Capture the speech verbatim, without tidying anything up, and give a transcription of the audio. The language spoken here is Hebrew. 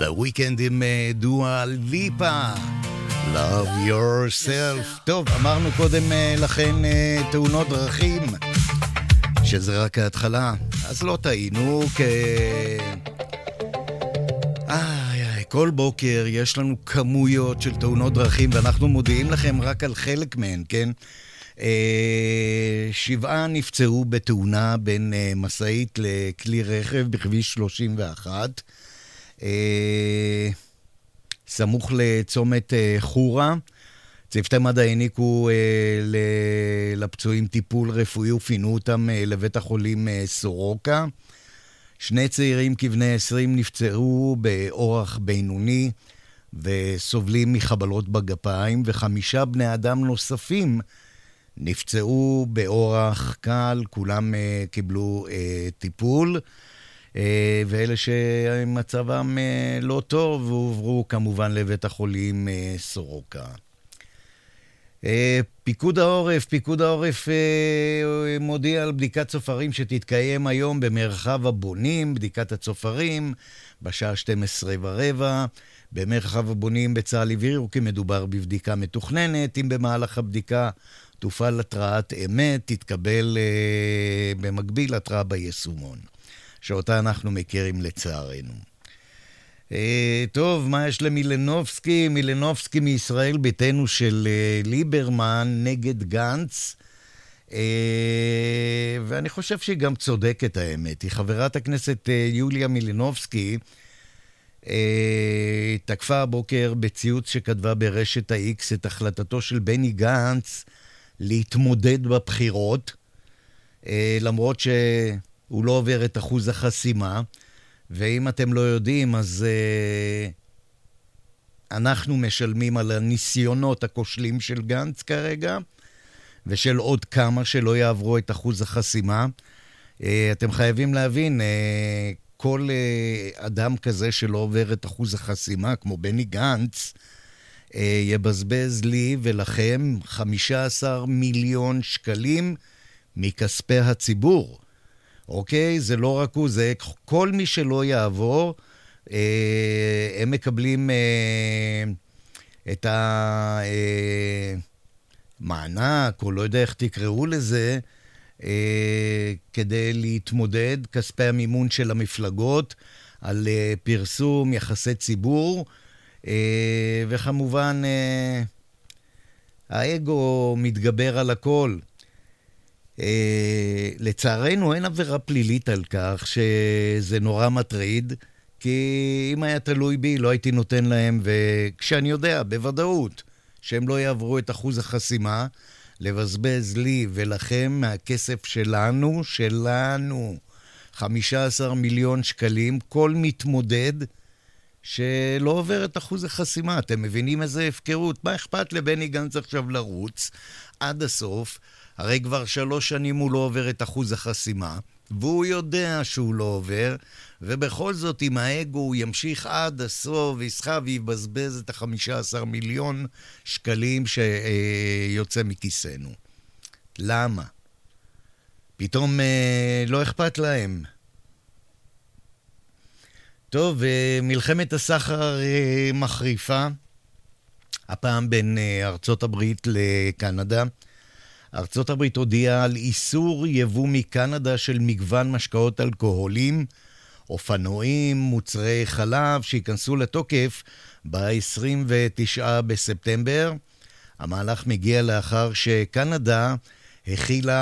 וויקנד עם דואה ליפה, Love Yourself. טוב, אמרנו קודם לכן תאונות דרכים, שזה רק ההתחלה, אז לא טעינו, כי איי, כל בוקר יש לנו כמויות של תאונות דרכים, ואנחנו מודיעים לכם רק על חלק מהן, כן? שבעה נפצעו בתאונה בין מסעית לכלי רכב בכביש שלושים ואחת, סמוך לצומת חורה. צוותי מד"א העניקו לפצועים טיפול רפואי ופינו אותם לבית החולים סורוקה. שני צעירים כבני עשרים נפצעו באורח בינוני וסובלים מחבלות בגפיים, וחמישה בני אדם נוספים נפצעו באורח קל, כולם uh, קיבלו uh, טיפול, uh, ואלה שמצבם uh, לא טוב ועוברו כמובן לבית החולים uh, סורוקה. Uh, פיקוד העורף, פיקוד העורף uh, מודיע על בדיקת צופרים שתתקיים היום במרחב הבונים, בדיקת הצופרים בשעה שתים עשרה ורבע. במרחב הבונים בצה"ל הבהירו כי מדובר בבדיקה מתוכננת. אם במהלך הבדיקה תופעל התראת אמת, תתקבל uh, במקביל התראה ביישומון, שאותה אנחנו מכירים לצערנו. Uh, טוב, מה יש למילנובסקי? מילנובסקי מישראל ביתנו של uh, ליברמן נגד גנץ, uh, ואני חושב שהיא גם צודקת האמת. היא חברת הכנסת uh, יוליה מילנובסקי, uh, תקפה הבוקר בציוץ שכתבה ברשת ה-X את החלטתו של בני גנץ להתמודד בבחירות, למרות שהוא לא עובר את אחוז החסימה. ואם אתם לא יודעים, אז אנחנו משלמים על הניסיונות הכושלים של גנץ כרגע, ושל עוד כמה שלא יעברו את אחוז החסימה. אתם חייבים להבין, כל אדם כזה שלא עובר את אחוז החסימה, כמו בני גנץ, יבזבז לי ולכם חמישה עשר מיליון שקלים מכספי הציבור. אוקיי? זה לא רק הוא, זה כל מי שלא יעבור, הם מקבלים את המענק, או לא יודע איך תקראו לזה, כדי להתמודד, כספי המימון של המפלגות, על פרסום, יחסי ציבור, וכמובן האגו מתגבר על הכל. לצערנו אין עבירה פלילית על כך, שזה נורא מטריד, כי אם היה תלוי בי לא הייתי נותן להם, וכשאני יודע בוודאות שהם לא יעברו את אחוז החסימה, לבזבז לי ולכם מהכסף שלנו, שלנו, חמישה עשר מיליון שקלים, כל מתמודד שלא עובר את אחוז החסימה. אתם מבינים איזה הפקרות? מה אכפת לבני גנץ עכשיו לרוץ עד הסוף? הרי כבר שלוש שנים הוא לא עובר את אחוז החסימה, והוא יודע שהוא לא עובר, ובכל זאת עם האגו הוא ימשיך עד הסוף, ויסחב ויבזבז את החמישה עשר מיליון שקלים שיוצא מכיסנו. למה? פתאום לא אכפת להם. טוב, מלחמת הסחר מחריפה, הפעם בין ארצות הברית לקנדה. ארצות הברית הודיעה על איסור יבוא מקנדה של מגוון משקאות אלכוהולים, אופנועים, מוצרי חלב, שיכנסו לתוקף ב-עשרים ותשעה בספטמבר. המהלך מגיע לאחר שקנדה הכילה